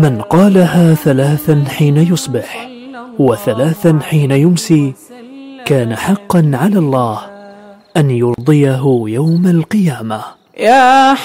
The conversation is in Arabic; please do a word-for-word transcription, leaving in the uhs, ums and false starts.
من قالها ثلاثا حين يصبح وثلاثا حين يمسي كان حقا على الله أن يرضيه يوم القيامة. يا